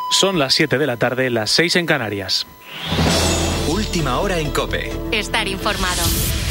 Son las 7 de la tarde, las 6 en Canarias. Última hora en COPE. Estar informado.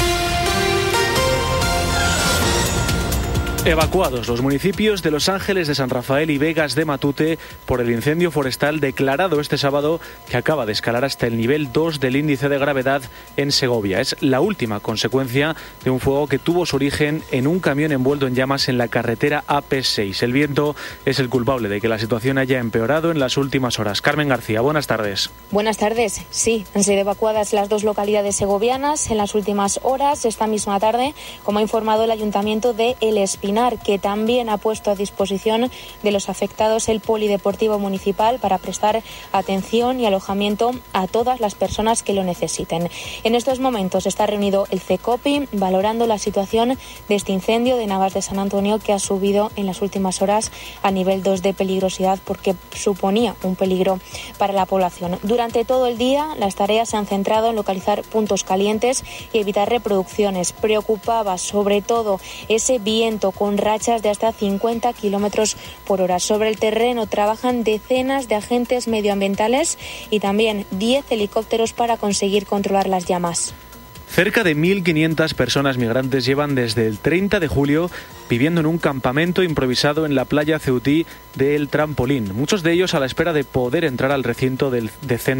Evacuados los municipios de Los Ángeles de San Rafael y Vegas de Matute por el incendio forestal declarado este sábado, que acaba de escalar hasta el nivel 2 del índice de gravedad en Segovia. Es la última consecuencia de un fuego que tuvo su origen en un camión envuelto en llamas en la carretera AP6. El viento es el culpable de que la situación haya empeorado en las últimas horas. Carmen García, buenas tardes. Buenas tardes. Sí, han sido evacuadas las dos localidades segovianas en las últimas horas. Esta misma tarde, como ha informado el Ayuntamiento de El Espinar, que también ha puesto a disposición de los afectados el polideportivo municipal para prestar atención y alojamiento a todas las personas que lo necesiten. En estos momentos está reunido el CECOPI valorando la situación de este incendio de Navas de San Antonio, que ha subido en las últimas horas a nivel 2 de peligrosidad porque suponía un peligro para la población. Durante todo el día las tareas se han centrado en localizar puntos calientes y evitar reproducciones. Preocupaba sobre todo ese viento con rachas de hasta 50 kilómetros por hora. Sobre el terreno trabajan decenas de agentes medioambientales y también 10 helicópteros para conseguir controlar las llamas. Cerca de 1.500 personas migrantes llevan desde el 30 de julio viviendo en un campamento improvisado en la playa ceutí del Trampolín. Muchos de ellos a la espera de poder entrar al recinto del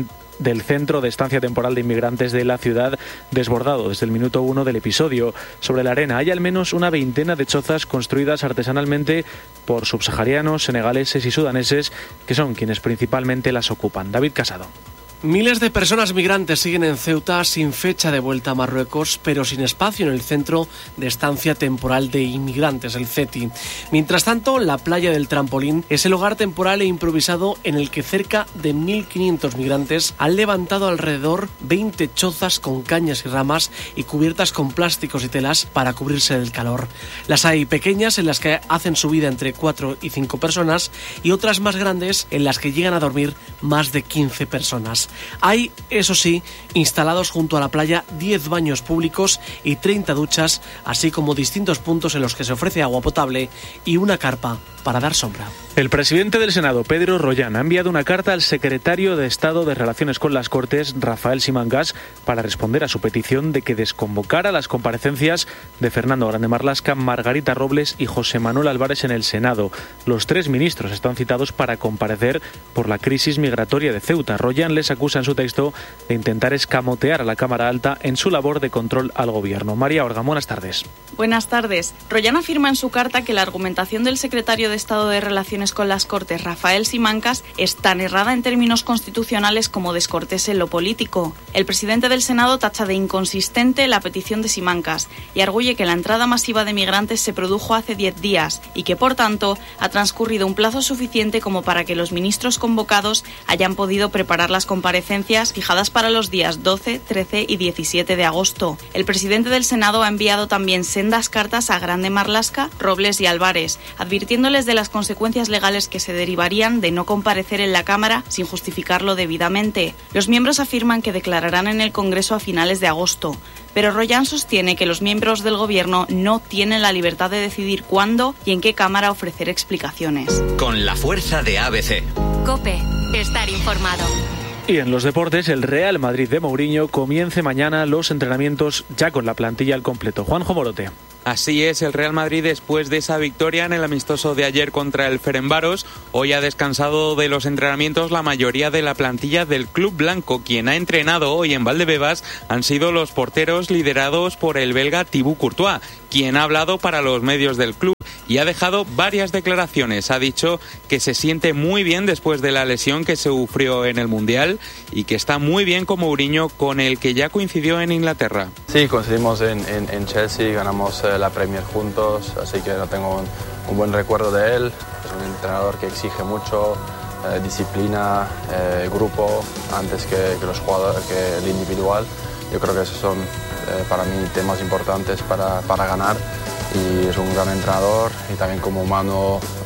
Centro de Estancia Temporal de Inmigrantes de la ciudad, desbordado desde el minuto 1 del episodio. Sobre la arena hay al menos una veintena de chozas construidas artesanalmente por subsaharianos, senegaleses y sudaneses, que son quienes principalmente las ocupan. David Casado. Miles de personas migrantes siguen en Ceuta sin fecha de vuelta a Marruecos, pero sin espacio en el Centro de Estancia Temporal de Inmigrantes, el CETI. Mientras tanto, la playa del Trampolín es el hogar temporal e improvisado en el que cerca de 1.500 migrantes han levantado alrededor 20 chozas con cañas y ramas y cubiertas con plásticos y telas para cubrirse del calor. Las hay pequeñas, en las que hacen su vida entre 4 y 5 personas, y otras más grandes en las que llegan a dormir más de 15 personas. Hay, eso sí, instalados junto a la playa 10 baños públicos y 30 duchas, así como distintos puntos en los que se ofrece agua potable y una carpa para dar sombra. El presidente del Senado, Pedro Rollán, ha enviado una carta al secretario de Estado de Relaciones con las Cortes, Rafael Simancas, para responder a su petición de que desconvocara las comparecencias de Fernando Grande Marlaska, Margarita Robles y José Manuel Álvarez en el Senado. Los 3 ministros están citados para comparecer por la crisis migratoria de Ceuta. Rollán les acusa en su texto de intentar escamotear a la Cámara Alta en su labor de control al Gobierno. María Orga, buenas tardes. Buenas tardes. Rollán afirma en su carta que la argumentación del secretario de Estado de Relaciones con las Cortes, Rafael Simancas, es tan errada en términos constitucionales como descortés en lo político. El presidente del Senado tacha de inconsistente la petición de Simancas y arguye que la entrada masiva de migrantes se produjo hace 10 días y que, por tanto, ha transcurrido un plazo suficiente como para que los ministros convocados hayan podido preparar las comparecencias fijadas para los días 12, 13 y 17 de agosto. El presidente del Senado ha enviado también sendas cartas a Grande Marlaska, Robles y Álvarez, advirtiéndoles de las consecuencias legales que se derivarían de no comparecer en la Cámara sin justificarlo debidamente. Los miembros afirman que declararán en el Congreso a finales de agosto, pero Rollán sostiene que los miembros del Gobierno no tienen la libertad de decidir cuándo y en qué Cámara ofrecer explicaciones. Con la fuerza de ABC. COPE. Estar informado. Y en los deportes, el Real Madrid de Mourinho comience mañana los entrenamientos ya con la plantilla al completo. Juanjo Morote. Así es, el Real Madrid, después de esa victoria en el amistoso de ayer contra el Ferencváros, hoy ha descansado de los entrenamientos la mayoría de la plantilla del club blanco. Quien ha entrenado hoy en Valdebebas han sido los porteros liderados por el belga Thibaut Courtois, quien ha hablado para los medios del club y ha dejado varias declaraciones. Ha dicho que se siente muy bien después de la lesión que se sufrió en el Mundial y que está muy bien con Mourinho, con el que ya coincidió en Inglaterra. Sí, coincidimos en Chelsea, ganamos la Premier juntos, así que tengo un buen recuerdo de él. Es un entrenador que exige mucho, disciplina, grupo, antes que los jugadores, que el individual. Yo creo que esos son para mí temas importantes para ganar, y es un gran entrenador y también como humano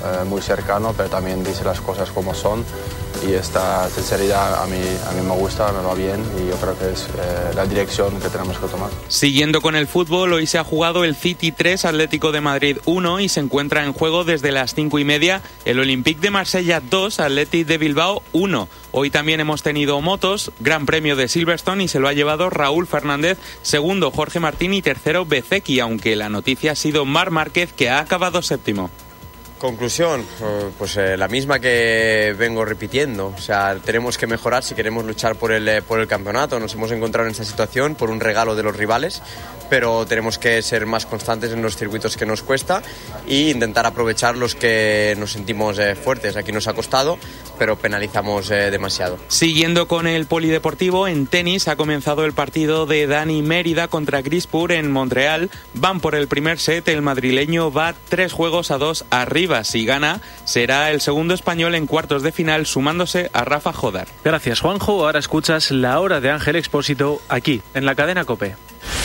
muy cercano, pero también dice las cosas como son. Y esta sinceridad a mí me gusta, me va bien y yo creo que es la dirección que tenemos que tomar. Siguiendo con el fútbol, hoy se ha jugado el City 3, Atlético de Madrid 1 y se encuentra en juego desde las 5:30 el Olympique de Marsella 2, Athletic de Bilbao 1. Hoy también hemos tenido motos, Gran Premio de Silverstone y se lo ha llevado Raúl Fernández, segundo Jorge Martín y tercero Bezzecchi, aunque la noticia ha sido Marc Márquez, que ha acabado séptimo. Conclusión, pues la misma que vengo repitiendo. O sea, tenemos que mejorar si queremos luchar por el campeonato. Nos hemos encontrado en esta situación por un regalo de los rivales, pero tenemos que ser más constantes en los circuitos que nos cuesta e intentar aprovechar los que nos sentimos fuertes. Aquí nos ha costado, pero penalizamos demasiado. Siguiendo con el polideportivo, en tenis ha comenzado el partido de Dani Mérida contra Grispur en Montreal. Van por el primer set, el madrileño va 3-2 arriba. Si gana, será el segundo español en cuartos de final, sumándose a Rafa Jodar. Gracias, Juanjo. Ahora escuchas La Hora de Ángel Expósito aquí, en la cadena COPE.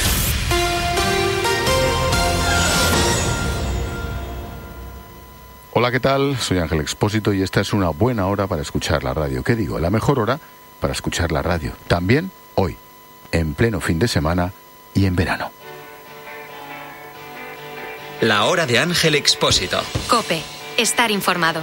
Hola, ¿qué tal? Soy Ángel Expósito y esta es una buena hora para escuchar la radio. ¿Qué digo? La mejor hora para escuchar la radio. También hoy, en pleno fin de semana y en verano. La Hora de Ángel Expósito. COPE. Estar informado.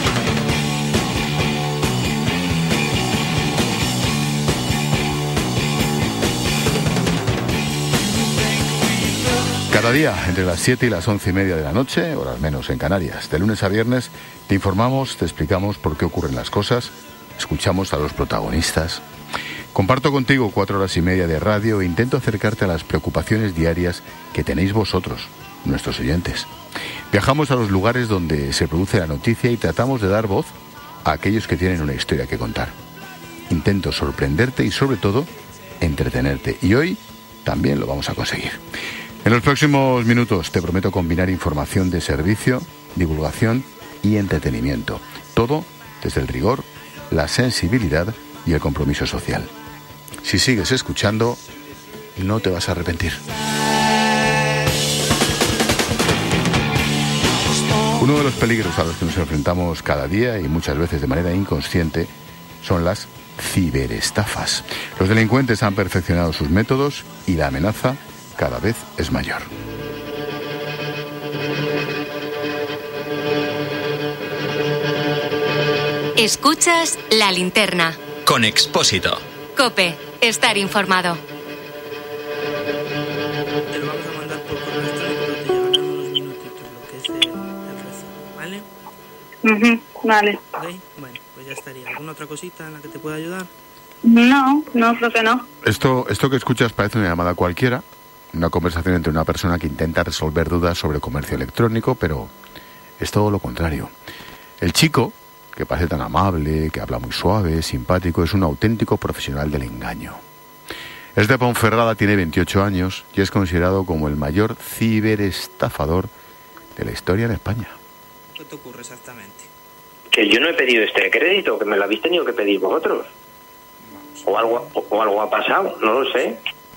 Cada día, entre las 7 y las 11:30 de la noche, horas menos en Canarias, de lunes a viernes, te informamos, te explicamos por qué ocurren las cosas, escuchamos a los protagonistas. Comparto contigo 4 horas y media de radio e intento acercarte a las preocupaciones diarias que tenéis vosotros, nuestros oyentes. Viajamos a los lugares donde se produce la noticia y tratamos de dar voz a aquellos que tienen una historia que contar. Intento sorprenderte y, sobre todo, entretenerte. Y hoy también lo vamos a conseguir. En los próximos minutos te prometo combinar información de servicio, divulgación y entretenimiento. Todo desde el rigor, la sensibilidad y el compromiso social. Si sigues escuchando, no te vas a arrepentir. Uno de los peligros a los que nos enfrentamos cada día y muchas veces de manera inconsciente son las ciberestafas. Los delincuentes han perfeccionado sus métodos y la amenaza cada vez es mayor. Escuchas La Linterna. Con Expósito. COPE. Estar informado. Te lo vamos a mandar por correo electrónico, te llevarán unos minutitos lo que es el recibo, ¿vale? Vale. ¿Okay? Bueno, pues ya estaría. ¿Alguna otra cosita en la que te pueda ayudar? No, creo que no. Esto que escuchas parece una llamada cualquiera, una conversación entre una persona que intenta resolver dudas sobre comercio electrónico, pero es todo lo contrario. El chico, que parece tan amable, que habla muy suave, simpático, es un auténtico profesional del engaño. Es de Ponferrada, tiene 28 años y es considerado como el mayor ciberestafador de la historia en España. ¿Qué te ocurre exactamente? Que yo no he pedido este crédito, que me lo habéis tenido que pedir vosotros. O algo ha pasado, no lo sé.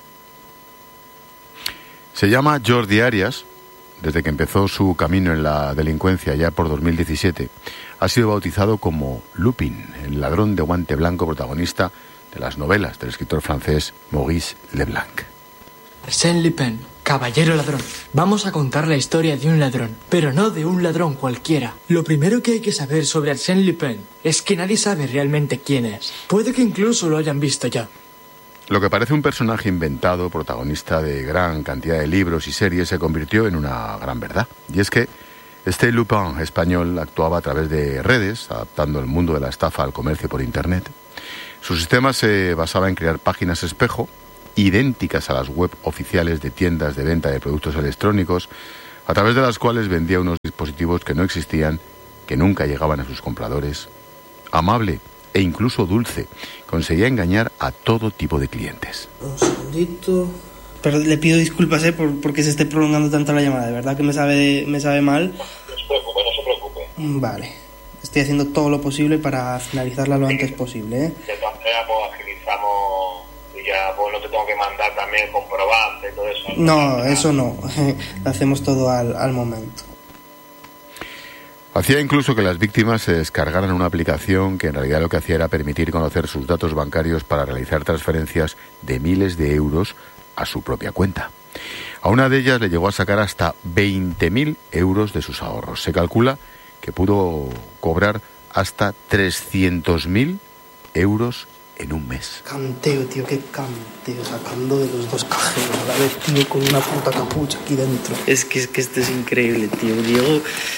Se llama Jordi Arias. Desde que empezó su camino en la delincuencia ya por 2017, ha sido bautizado como Lupin, el ladrón de guante blanco protagonista de las novelas del escritor francés Maurice Leblanc. Arsène Lupin, caballero ladrón. Vamos a contar la historia de un ladrón, pero no de un ladrón cualquiera. Lo primero que hay que saber sobre Arsène Lupin es que nadie sabe realmente quién es. Puede que incluso lo hayan visto ya. Lo que parece un personaje inventado, protagonista de gran cantidad de libros y series, se convirtió en una gran verdad. Y es que este Lupin español actuaba a través de redes, adaptando el mundo de la estafa al comercio por Internet. Su sistema se basaba en crear páginas espejo, idénticas a las web oficiales de tiendas de venta de productos electrónicos, a través de las cuales vendía unos dispositivos que no existían, que nunca llegaban a sus compradores. Amable e incluso dulce, conseguía engañar a todo tipo de clientes. Un segundito. Pero le pido disculpas porque se esté prolongando tanto la llamada, de verdad que me sabe mal. No se preocupe. Vale, estoy haciendo todo lo posible para finalizarla lo antes posible, De todas maneras, pues agilizamos y ya pues no te tengo que mandar también comprobante y todo eso. No, eso no, lo hacemos todo al momento. Hacía incluso que las víctimas se descargaran una aplicación que en realidad lo que hacía era permitir conocer sus datos bancarios para realizar transferencias de miles de euros a su propia cuenta. A una de ellas le llegó a sacar hasta 20.000 euros de sus ahorros. Se calcula que pudo cobrar hasta 300.000 euros en un mes. Canteo, tío, qué canteo, sacando de los dos cajeros a la vez, tío, con una puta capucha aquí dentro. Es que esto es increíble, tío, Diego.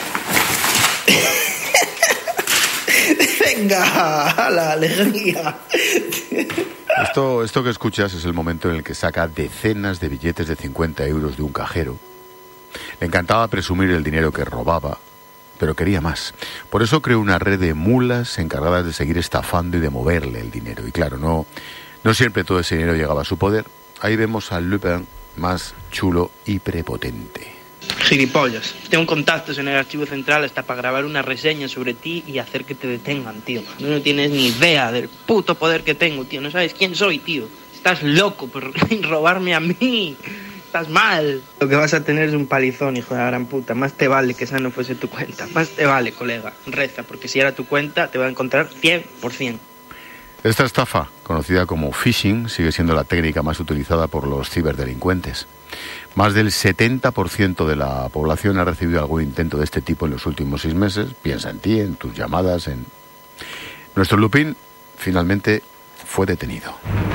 Venga, a la alegría. Esto que escuchas es el momento en el que saca decenas de billetes de 50 euros de un cajero. Le encantaba presumir el dinero que robaba, pero quería más. Por eso creó una red de mulas encargadas de seguir estafando y de moverle el dinero. Y claro, no siempre todo ese dinero llegaba a su poder. Ahí vemos al Lupin más chulo y prepotente. Gilipollas. Tengo contactos en el archivo central hasta para grabar una reseña sobre ti y hacer que te detengan, tío. No tienes ni idea del puto poder que tengo, tío. No sabes quién soy, tío. Estás loco por robarme a mí. Estás mal. Lo que vas a tener es un palizón, hijo de la gran puta. Más te vale que esa no fuese tu cuenta. Más te vale, colega. Reza, porque si era tu cuenta te va a encontrar 100%. Esta estafa, conocida como phishing, sigue siendo la técnica más utilizada por los ciberdelincuentes. Más del 70% de la población ha recibido algún intento de este tipo en los últimos 6 meses. Piensa en ti, en tus llamadas, en... Nuestro Lupin finalmente fue detenido.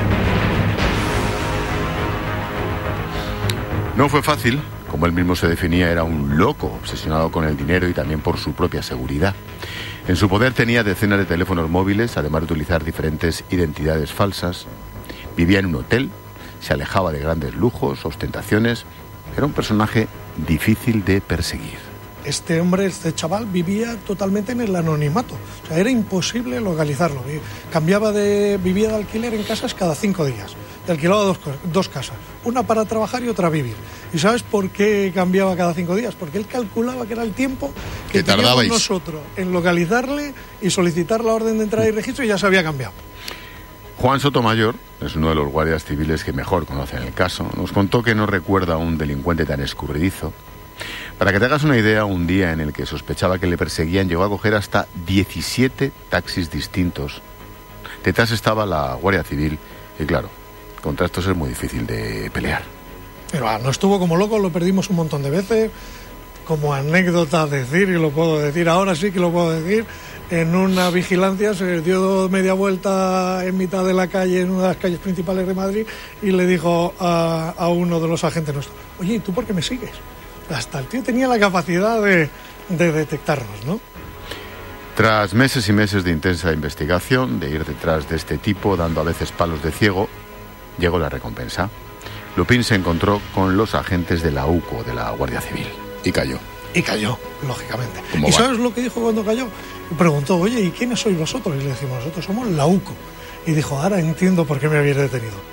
No fue fácil. Como él mismo se definía, era un loco, obsesionado con el dinero y también por su propia seguridad. En su poder tenía decenas de teléfonos móviles, además de utilizar diferentes identidades falsas. Vivía en un hotel, se alejaba de grandes lujos, ostentaciones. Era un personaje difícil de perseguir. Este chaval vivía totalmente en el anonimato. O sea, era imposible localizarlo. Vivía de alquiler en casas cada 5 días. Te alquilaba dos casas, una para trabajar y otra a vivir. ¿Y sabes por qué cambiaba cada 5 días? Porque él calculaba que era el tiempo que teníamos nosotros en localizarle y solicitar la orden de entrada y registro, y ya se había cambiado. Juan Sotomayor es uno de los guardias civiles que mejor conocen el caso. Nos contó que no recuerda a un delincuente tan escurridizo. Para que te hagas una idea, un día en el que sospechaba que le perseguían, llegó a coger hasta 17 taxis distintos. Detrás estaba la Guardia Civil y claro, contra estos es muy difícil de pelear. Pero no estuvo como loco, lo perdimos un montón de veces. Como anécdota decir, y lo puedo decir, ahora sí que lo puedo decir, en una vigilancia se dio media vuelta en mitad de la calle, en una de las calles principales de Madrid, y le dijo a uno de los agentes nuestros: oye, ¿y tú por qué me sigues? Hasta el tío tenía la capacidad de detectarnos, ¿no? Tras meses y meses de intensa investigación, de ir detrás de este tipo, dando a veces palos de ciego, llegó la recompensa. Lupin se encontró con los agentes de la UCO, de la Guardia Civil, y cayó. Y cayó, lógicamente. ¿Y sabes lo que dijo cuando cayó? Y preguntó: oye, ¿y quiénes sois vosotros? Y le decimos: nosotros somos la UCO. Y dijo: ahora entiendo por qué me habéis detenido.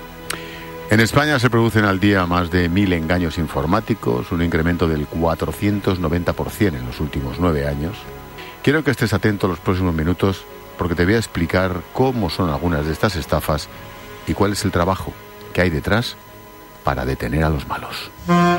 En España se producen al día más de 1.000 engaños informáticos, un incremento del 490% en los últimos 9 años. Quiero que estés atento los próximos minutos porque te voy a explicar cómo son algunas de estas estafas y cuál es el trabajo que hay detrás para detener a los malos.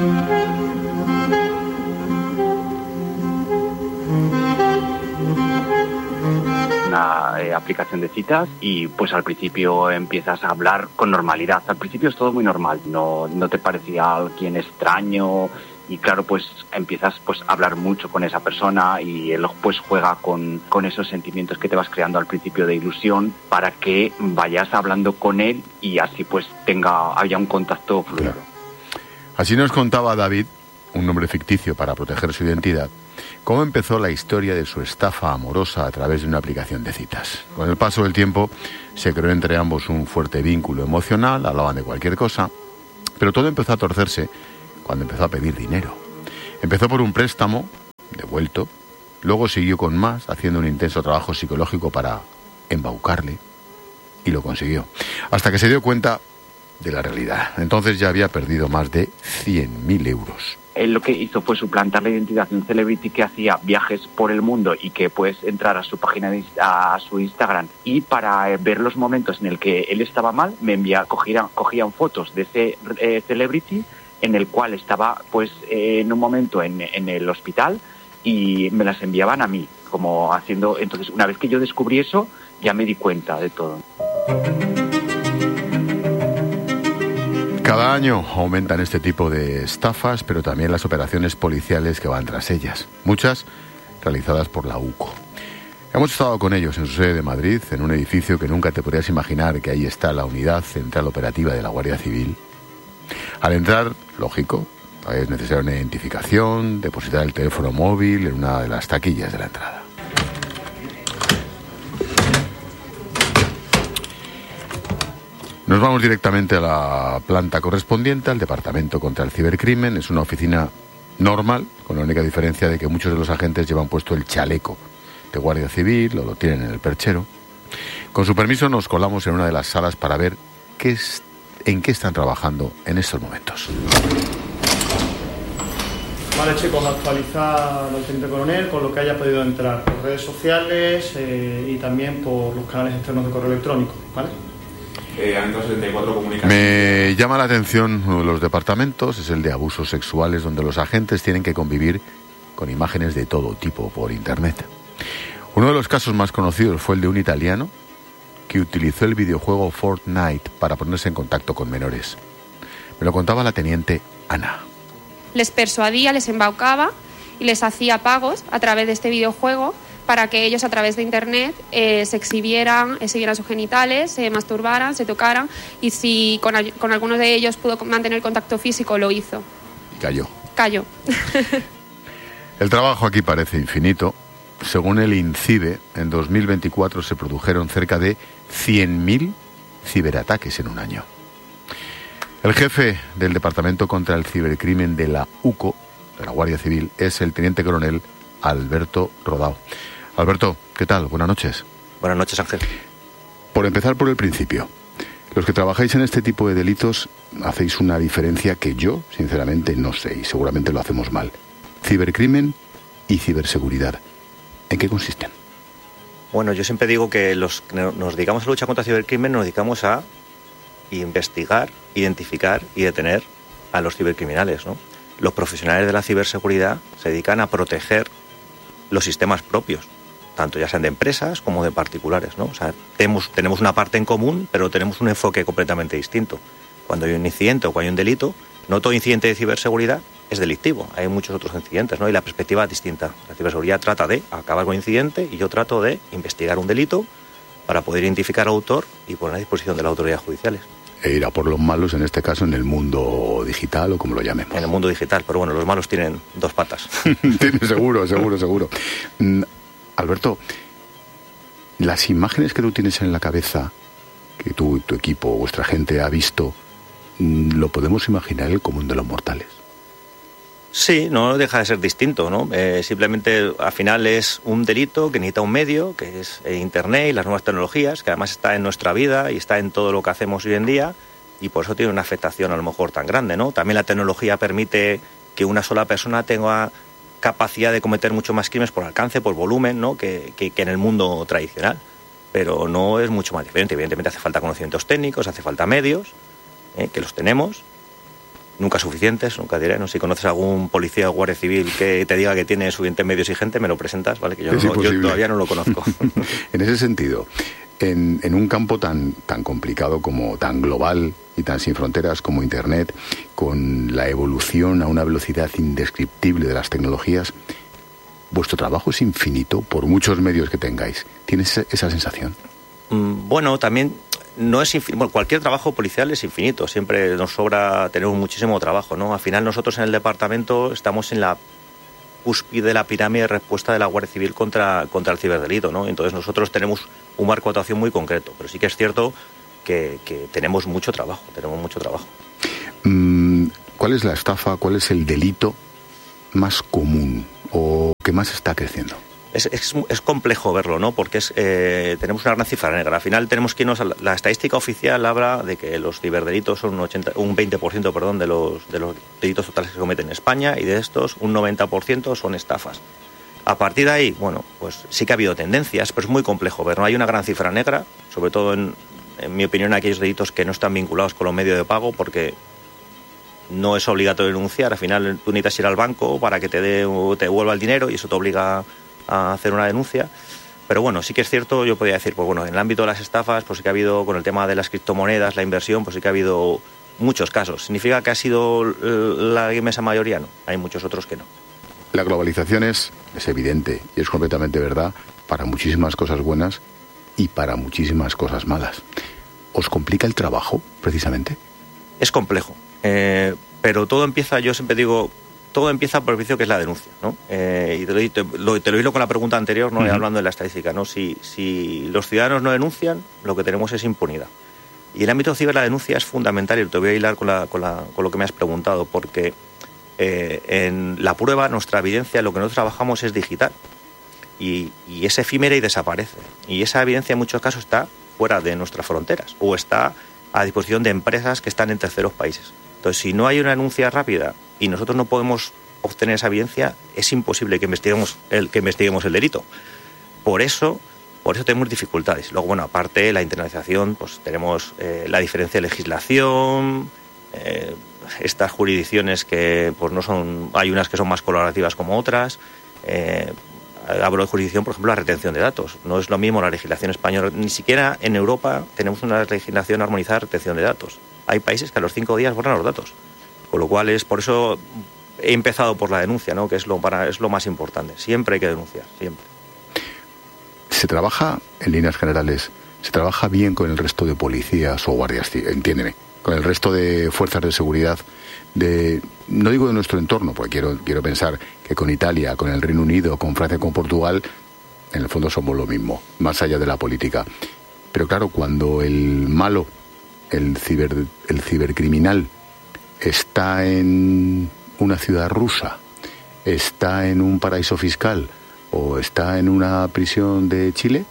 Una aplicación de citas y pues al principio empiezas a hablar con normalidad. Al principio es todo muy normal, no te parecía alguien extraño y claro, pues empiezas pues a hablar mucho con esa persona y él pues juega con esos sentimientos que te vas creando al principio de ilusión para que vayas hablando con él y así pues haya un contacto fluido. Claro. Así nos contaba David, un nombre ficticio para proteger su identidad, cómo empezó la historia de su estafa amorosa a través de una aplicación de citas. Con el paso del tiempo se creó entre ambos un fuerte vínculo emocional, hablaban de cualquier cosa, pero todo empezó a torcerse cuando empezó a pedir dinero. Empezó por un préstamo, devuelto, luego siguió con más, haciendo un intenso trabajo psicológico para embaucarle, y lo consiguió, hasta que se dio cuenta de la realidad. Entonces ya había perdido más de 100.000 euros. Él lo que hizo fue suplantar la identidad de un celebrity que hacía viajes por el mundo y que puedes entrar a su página, a su Instagram, y para ver los momentos en el que él estaba mal, cogían fotos de ese celebrity en el cual estaba pues en un momento en el hospital y me las enviaban a mí, como haciendo... Entonces, una vez que yo descubrí eso, ya me di cuenta de todo. Cada año aumentan este tipo de estafas, pero también las operaciones policiales que van tras ellas, muchas realizadas por la UCO. Hemos estado con ellos en su sede de Madrid, en un edificio que nunca te podrías imaginar que ahí está la Unidad Central Operativa de la Guardia Civil. Al entrar, lógico, es necesaria una identificación, depositar el teléfono móvil en una de las taquillas de la entrada. Nos vamos directamente a la planta correspondiente, al Departamento contra el Cibercrimen. Es una oficina normal, con la única diferencia de que muchos de los agentes llevan puesto el chaleco de Guardia Civil o lo tienen en el perchero. Con su permiso nos colamos en una de las salas para ver en qué están trabajando en estos momentos. Vale, chicos, actualizar al teniente coronel con lo que haya podido entrar por redes sociales y también por los canales externos de correo electrónico, ¿vale? Me llama la atención uno de los departamentos, es el de abusos sexuales, donde los agentes tienen que convivir con imágenes de todo tipo por internet. Uno de los casos más conocidos fue el de un italiano que utilizó el videojuego Fortnite para ponerse en contacto con menores. Me lo contaba la teniente Ana. Les persuadía, les embaucaba y les hacía pagos a través de este videojuego para que ellos a través de internet se exhibieran sus genitales, se masturbaran, se tocaran, y si con algunos de ellos pudo mantener contacto físico, lo hizo. Y cayó. Cayó. El trabajo aquí parece infinito. Según el INCIBE, en 2024 se produjeron cerca de 100.000 ciberataques en un año. El jefe del Departamento contra el Cibercrimen de la UCO, de la Guardia Civil, es el teniente coronel Alberto Rodao. Alberto, ¿qué tal? Buenas noches. Buenas noches, Ángel. Por empezar por el principio, los que trabajáis en este tipo de delitos hacéis una diferencia que yo, sinceramente, no sé y seguramente lo hacemos mal. Cibercrimen y ciberseguridad. ¿En qué consisten? Bueno, yo siempre digo que los que nos dedicamos a la lucha contra el cibercrimen nos dedicamos a investigar, identificar y detener a los cibercriminales, ¿no? Los profesionales de la ciberseguridad se dedican a proteger los sistemas propios, tanto ya sean de empresas como de particulares, ¿no? O sea, tenemos una parte en común, pero tenemos un enfoque completamente distinto. Cuando hay un incidente o cuando hay un delito, no todo incidente de ciberseguridad es delictivo, hay muchos otros incidentes, ¿no? Y la perspectiva es distinta. La ciberseguridad trata de acabar con el incidente y yo trato de investigar un delito para poder identificar al autor y poner a disposición de las autoridades judiciales. E ir a por los malos, en este caso, en el mundo digital o como lo llamemos. En el mundo digital, pero bueno, los malos tienen dos patas. Seguro. Alberto, las imágenes que tú tienes en la cabeza, que tú, tu equipo, vuestra gente ha visto, ¿lo podemos imaginar en el común de los mortales? Sí, no deja de ser distinto, ¿no? Simplemente al final es un delito que necesita un medio, que es Internet y las nuevas tecnologías, que además está en nuestra vida y está en todo lo que hacemos hoy en día, y por eso tiene una afectación a lo mejor tan grande, ¿no? También la tecnología permite que una sola persona tenga capacidad de cometer mucho más crímenes por alcance, por volumen, ¿no? que en el mundo tradicional, pero no es mucho más diferente. Evidentemente hace falta conocimientos técnicos, hace falta medios, que los tenemos. Nunca suficientes, nunca diré, ¿no? Si conoces a algún policía o guardia civil que te diga que tiene suficientes medios y gente, me lo presentas, ¿vale? Que yo todavía no lo conozco. En ese sentido, en un campo tan complicado como tan global y tan sin fronteras como Internet, con la evolución a una velocidad indescriptible de las tecnologías, vuestro trabajo es infinito por muchos medios que tengáis. ¿Tienes esa sensación? Bueno, también no es infinito. Bueno, cualquier trabajo policial es infinito. Siempre nos sobra tener muchísimo trabajo, ¿no? Al final nosotros en el departamento estamos en la cúspide de la pirámide de respuesta de la Guardia Civil contra el ciberdelito, ¿no? Entonces nosotros tenemos un marco de actuación muy concreto, pero sí que es cierto que tenemos mucho trabajo, ¿Cuál es la estafa, cuál es el delito más común o que más está creciendo? Es complejo verlo, ¿no? Porque tenemos una gran cifra negra. Al final tenemos que irnos la estadística oficial habla de que los ciberdelitos son un 20%, de los delitos totales que se cometen en España, y de estos un 90% son estafas. A partir de ahí, bueno, pues sí que ha habido tendencias, pero es muy complejo ver, ¿no? Hay una gran cifra negra, sobre todo en mi opinión, aquellos delitos que no están vinculados con los medios de pago, porque no es obligatorio denunciar. Al final tú necesitas ir al banco para que te devuelva el dinero y eso te obliga a hacer una denuncia. Pero bueno, sí que es cierto, yo podría decir, pues bueno, en el ámbito de las estafas, pues sí que ha habido, con el tema de las criptomonedas, la inversión, pues sí que ha habido muchos casos. ¿Significa que ha sido la inmensa mayoría? No, hay muchos otros que no. La globalización es evidente y es completamente verdad para muchísimas cosas buenas y para muchísimas cosas malas. ¿Os complica el trabajo, precisamente? Es complejo, pero todo empieza, yo siempre digo, todo empieza por el principio, que es la denuncia, ¿no? Y te lo hilo con la pregunta anterior, ¿no? Hablando de la estadística, ¿no? Si los ciudadanos no denuncian, lo que tenemos es impunidad. Y el ámbito ciber, la denuncia es fundamental, y te voy a hilar con lo que me has preguntado, porque en la prueba, nuestra evidencia, lo que nosotros trabajamos es digital, y es efímera y desaparece. Y esa evidencia en muchos casos está fuera de nuestras fronteras, o está a disposición de empresas que están en terceros países. Entonces, si no hay una denuncia rápida y nosotros no podemos obtener esa evidencia, es imposible que investiguemos el delito. Por eso tenemos dificultades. Luego, bueno, aparte la internalización, pues tenemos la diferencia de legislación, estas jurisdicciones que pues no son, hay unas que son más colaborativas como otras. Hablo de jurisdicción, por ejemplo, la retención de datos. No es lo mismo la legislación española, ni siquiera en Europa tenemos una legislación armonizada de retención de datos. Hay países que a los 5 días borran los datos. Con lo cual por eso he empezado por la denuncia, ¿no? Que es lo más importante. Siempre hay que denunciar, siempre. ¿Se trabaja, en líneas generales, se trabaja bien con el resto de policías o guardias, entiéndeme, con el resto de fuerzas de seguridad no digo de nuestro entorno, porque quiero pensar que con Italia, con el Reino Unido, con Francia, con Portugal, en el fondo somos lo mismo, más allá de la política. Pero claro, cuando el malo, el cibercriminal, está en una ciudad rusa, está en un paraíso fiscal o está en una prisión de Chile.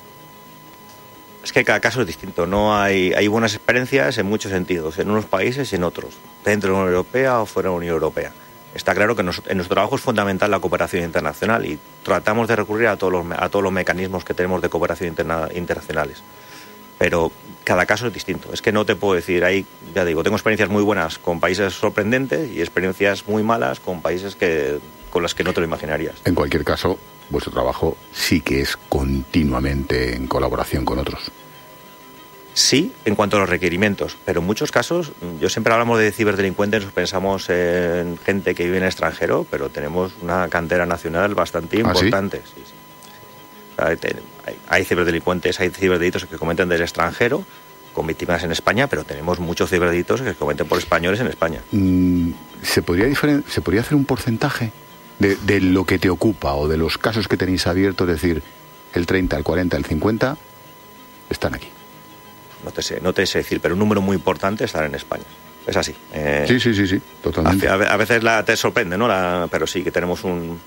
Es que cada caso es distinto, no hay buenas experiencias en muchos sentidos, en unos países y en otros, dentro de la Unión Europea o fuera de la Unión Europea. Está claro que en nuestro trabajo es fundamental la cooperación internacional y tratamos de recurrir a todos los mecanismos que tenemos de cooperación internacionales. Pero cada caso es distinto. Es que no te puedo decir, ya digo, tengo experiencias muy buenas con países sorprendentes y experiencias muy malas con países con las que no te lo imaginarías. En cualquier caso, vuestro trabajo sí que es continuamente en colaboración con otros. Sí, en cuanto a los requerimientos, pero en muchos casos, yo siempre hablamos de ciberdelincuentes, pensamos en gente que vive en el extranjero, pero tenemos una cantera nacional bastante importante. ¿Sí? Sí. O sea, hay ciberdelincuentes, hay ciberdelitos que cometen del extranjero, con víctimas en España, pero tenemos muchos ciberdelitos que se cometen por españoles en España. ¿Se podría hacer un porcentaje de lo que te ocupa o de los casos que tenéis abiertos? Es decir, el 30, el 40, el 50 están aquí. No te sé decir, pero un número muy importante están en España. Es así. Sí, totalmente. A veces te sorprende, ¿no? Pero sí que tenemos un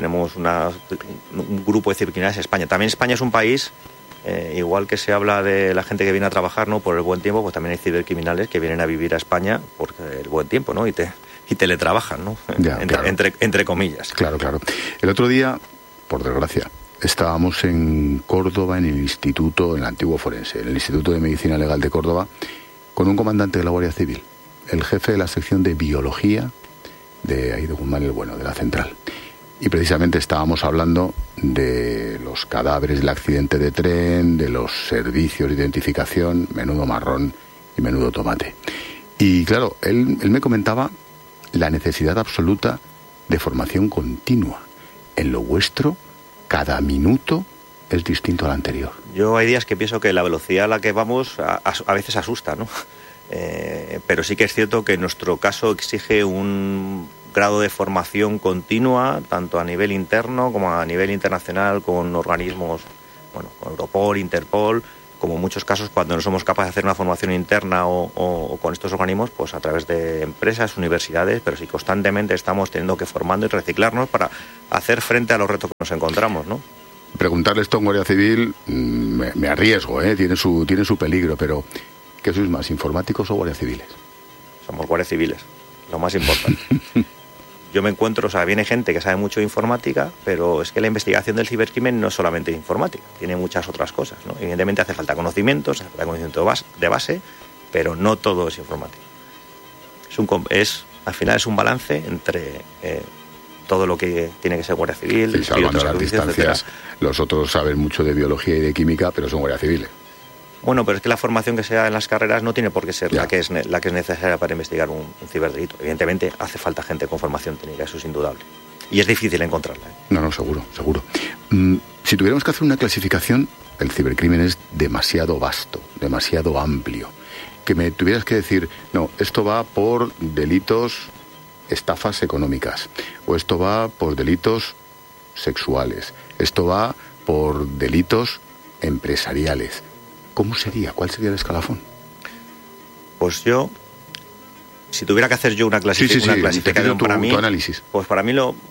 grupo de cibercriminales en España. También España es un país, igual que se habla de la gente que viene a trabajar, ¿no? Por el buen tiempo, pues también hay cibercriminales que vienen a vivir a España por el buen tiempo, ¿no? Y teletrabajan, ¿no? Entre comillas. Claro. El otro día, por desgracia, estábamos en Córdoba, en el antiguo forense, en el Instituto de Medicina Legal de Córdoba, con un comandante de la Guardia Civil, el jefe de la sección de biología de Guzmán el Bueno, de la central. Y precisamente estábamos hablando de los cadáveres del accidente de tren, de los servicios de identificación, menudo marrón y menudo tomate. Y claro, él me comentaba la necesidad absoluta de formación continua. En lo vuestro, cada minuto es distinto al anterior. Yo hay días que pienso que la velocidad a la que vamos a veces asusta, ¿no? Pero sí que es cierto que nuestro caso exige un grado de formación continua, tanto a nivel interno como a nivel internacional, con organismos, con Europol, Interpol, como en muchos casos cuando no somos capaces de hacer una formación interna o con estos organismos, pues a través de empresas, universidades, pero sí constantemente estamos teniendo que formando y reciclarnos para hacer frente a los retos que nos encontramos, ¿no? Preguntarle esto a un guardia civil me arriesgo, tiene su peligro, pero ¿qué sois más, informáticos o guardias civiles? Somos guardias civiles, lo más importante. Yo me encuentro, viene gente que sabe mucho de informática, pero es que la investigación del cibercrimen no es solamente informática, tiene muchas otras cosas, ¿no? Evidentemente hace falta conocimientos, hace falta conocimiento de base, pero no todo es informática. al final es un balance entre todo lo que tiene que ser Guardia Civil, sí, salvando las distancias. Los otros saben mucho de biología y de química, pero son Guardia Civiles. Bueno, pero es que la formación que se da en las carreras no tiene por qué ser la que es necesaria para investigar un ciberdelito. Evidentemente hace falta gente con formación técnica, eso es indudable. Y es difícil encontrarla. No, seguro. Si tuviéramos que hacer una clasificación, el cibercrimen es demasiado vasto, demasiado amplio. Que me tuvieras que decir, no, esto va por delitos, estafas económicas, o esto va por delitos sexuales, esto va por delitos empresariales. ¿Cómo sería? ¿Cuál sería el escalafón? Pues yo, si tuviera que hacer yo una clasificación para mí, tu análisis. Pues para mí lo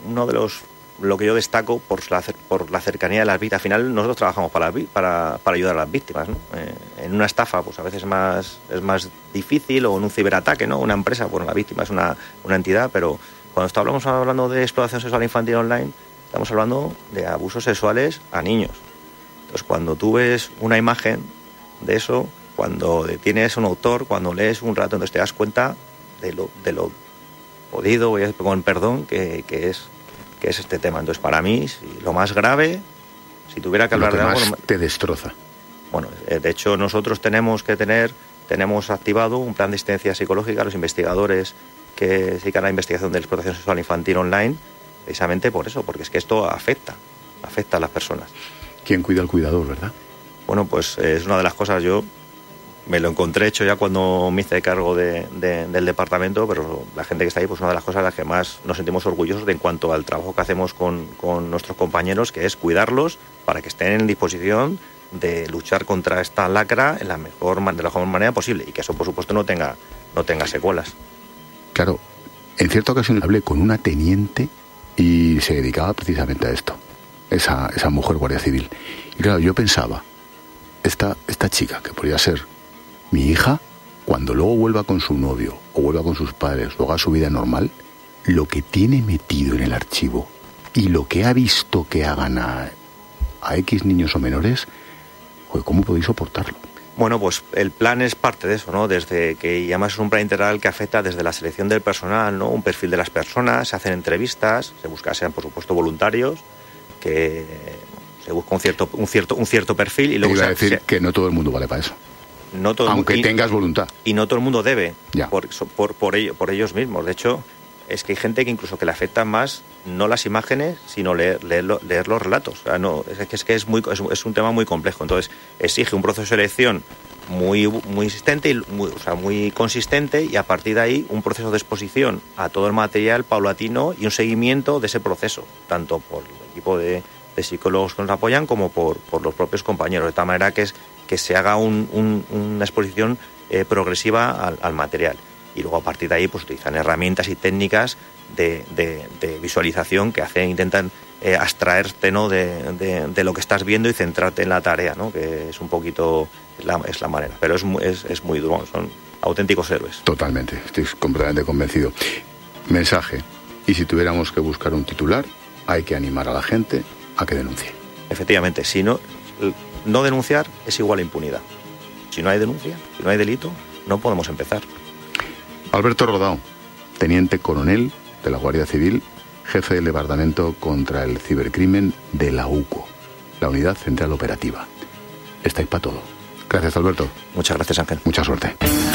que yo destaco por la cercanía de las víctimas. Al final nosotros trabajamos para ayudar a las víctimas, ¿no? En una estafa, pues a veces es más difícil, o en un ciberataque, ¿no? Una empresa, bueno, la víctima es una entidad, pero cuando estamos hablando de explotación sexual infantil online, estamos hablando de abusos sexuales a niños. Entonces, cuando tú ves una imagen de eso, cuando tienes un autor, cuando lees un rato, entonces te das cuenta de lo jodido, con perdón, que es este tema. Entonces, para mí, lo más grave, si tuviera que hablar de algo, te destroza. Bueno, de hecho, nosotros tenemos activado un plan de asistencia psicológica a los investigadores que se dedican a la investigación de la explotación sexual infantil online, precisamente por eso, porque es que esto afecta a las personas. ¿Quién cuida al cuidador, verdad? Bueno, pues es una de las cosas. Yo me lo encontré hecho ya cuando me hice cargo del departamento, pero la gente que está ahí, pues una de las cosas a las que más nos sentimos orgullosos en cuanto al trabajo que hacemos con nuestros compañeros, que es cuidarlos para que estén en disposición de luchar contra esta lacra de la mejor manera posible, y que eso, por supuesto, no tenga secuelas. Claro, en cierta ocasión hablé con una teniente y se dedicaba precisamente a esto, esa mujer guardia civil. Y claro, yo pensaba, esta chica, que podría ser mi hija, cuando luego vuelva con su novio o vuelva con sus padres o haga su vida normal, lo que tiene metido en el archivo y lo que ha visto que hagan a X niños o menores, ¿cómo podéis soportarlo? Bueno, pues el plan es parte de eso, ¿no? Desde que, y además es un plan integral que afecta desde la selección del personal, ¿no? Un perfil de las personas, se hacen entrevistas, se busca, sean por supuesto voluntarios, que se busca un cierto perfil, y luego iba a decir que no todo el mundo vale para eso. No todo aunque tengas voluntad. Y no todo el mundo debe, por ellos mismos. De hecho, es que hay gente que incluso que le afectan más no las imágenes, sino leer los relatos. O sea, es un tema muy complejo. Entonces, exige un proceso de selección muy insistente y muy consistente, y a partir de ahí un proceso de exposición a todo el material paulatino y un seguimiento de ese proceso, tanto por el equipo de psicólogos que nos apoyan como por los propios compañeros, de tal manera que se haga una exposición progresiva al material. Y luego a partir de ahí pues utilizan herramientas y técnicas de visualización que intentan abstraerte, ¿no? de lo que estás viendo y centrarte en la tarea, ¿no? Que es un poquito es la manera, pero es muy duro, son auténticos héroes. Totalmente, estoy completamente convencido. Mensaje: y si tuviéramos que buscar un titular, hay que animar a la gente a que denuncie. Efectivamente, si no denunciar es igual a impunidad. Si no hay denuncia, si no hay delito, no podemos empezar. Alberto Rodao, teniente coronel de la Guardia Civil, jefe del Departamento contra el Cibercrimen de la UCO, la Unidad Central Operativa. Estáis para todo. Gracias, Alberto. Muchas gracias, Ángel. Mucha suerte.